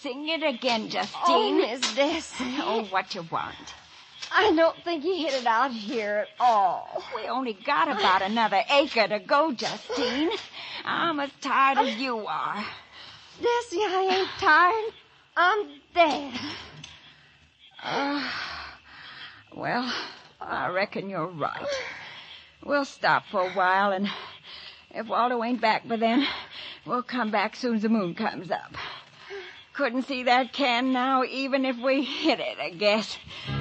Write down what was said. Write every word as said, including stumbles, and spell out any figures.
sing it again, Justine. Oh, Miss Desi. Oh, what you want? I don't think he hit it out here at all. We only got about another acre to go, Justine. I'm as tired as you are. Desi, I ain't tired. I'm dead. Uh, well, I reckon you're right. We'll stop for a while, and if Waldo ain't back by then, we'll come back soon as the moon comes up. Couldn't see that can now, even if we hit it, I guess.